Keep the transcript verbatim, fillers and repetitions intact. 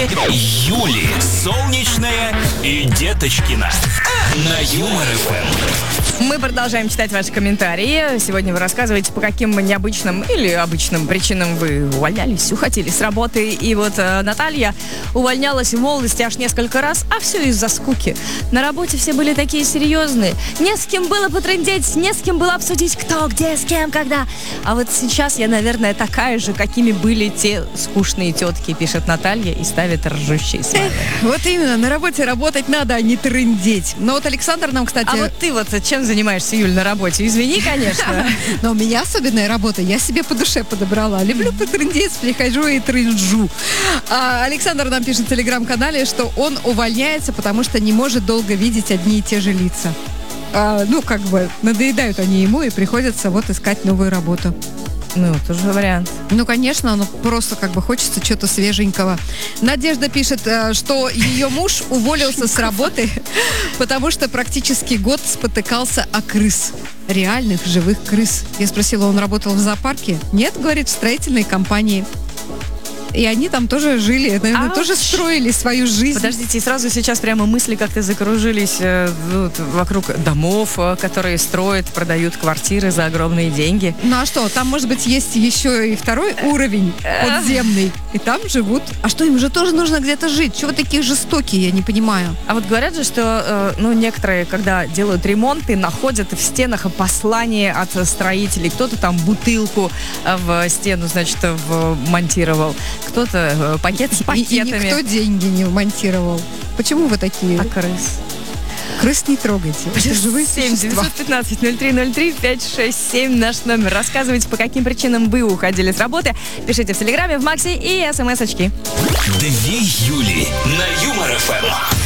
Две Юли. Солнечная и Деточкина. На Юмор эф эм. Мы продолжаем читать ваши комментарии. Сегодня вы рассказываете, по каким необычным или обычным причинам вы увольнялись, уходили с работы. И вот э, Наталья увольнялась в молодости аж несколько раз, а все из-за скуки. На работе все были такие серьезные. Не с кем было потрындеть, не с кем было обсудить, кто, где, с кем, когда. А вот сейчас я, наверное, такая же, какими были те скучные тетки, пишет Наталья и ставит ржущие смайлы. Вот именно, на работе работать надо, а не трындеть. Но вот Александр нам, кстати... А вот ты вот чем занимаешься, Юль, на работе? Извини, конечно. Но у меня особенная работа, я себе по душе подобрала. Люблю потрындеть, прихожу и трынжу. А Александр нам пишет в телеграм-канале, что он увольняется, потому что не может долго видеть одни и те же лица. А, ну, как бы, надоедают они ему, и приходится вот искать новую работу. Ну, тоже вариант. Ну, конечно, ну просто как бы хочется чего-то свеженького. Надежда пишет, что ее муж уволился с работы, потому что практически год спотыкался о крыс. Реальных живых крыс. Я спросила, он работал в зоопарке? Нет, говорит, в строительной компании. И они там тоже жили, наверное, А тоже строили свою жизнь. Подождите, и сразу сейчас прямо мысли как-то закружились э, вот, вокруг домов, э, которые строят, продают квартиры за огромные деньги. Ну а что, там, может быть, есть еще и второй уровень подземный, и там живут. А что, им же тоже нужно где-то жить? Чего вы такие жестокие, я не понимаю. А вот говорят же, что э, ну, некоторые, когда делают ремонты, находят в стенах послание от строителей. Кто-то там бутылку в стену, значит, вмонтировал. Кто-то э, пакет с пакетами. И, и никто деньги не вмонтировал. Почему вы такие? А крыс? Крыс не трогайте. Это живые семь существа. девятьсот пятнадцать ноль три ноль три пять шесть семь наш номер. Рассказывайте, по каким причинам вы уходили с работы. Пишите в Телеграме, в Максе и смс-очки. Две Юли на Юмор эф эм.